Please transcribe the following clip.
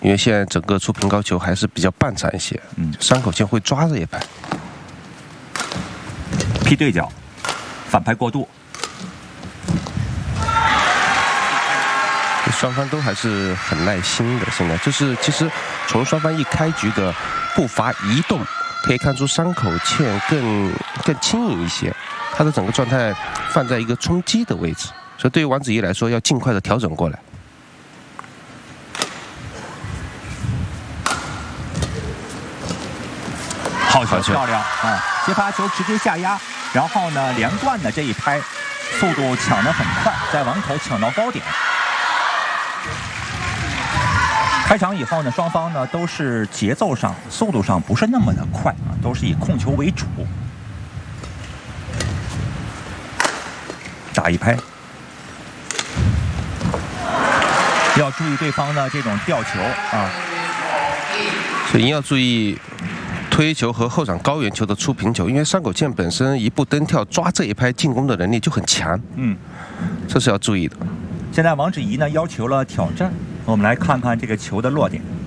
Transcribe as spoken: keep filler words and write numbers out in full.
因为现在整个出平高球还是比较半残一些，嗯，山口茜会抓这一拍， 劈对角，反拍过度。 双方都还是很耐心的，现在就是其实从双方一开局的步伐移动，可以看出山口茜更更轻盈一些，她的整个状态放在一个冲击的位置，所以对于王子怡来说要尽快的调整过来。 好球，漂亮啊！接发球直接下压，然后呢连贯的这一拍，速度抢得很快，在网口抢到高点。 开场以后呢，双方呢都是节奏上、速度上不是那么的快啊，都是以控球为主。打一拍，要注意对方的这种吊球啊， 所以一定要注意推球和后场高远球的出平球，因为山口茜本身一步登跳抓这一拍进攻的能力就很强，嗯，这是要注意的。 现在王芷怡呢要求了挑战。 我们来看看这个球的落点。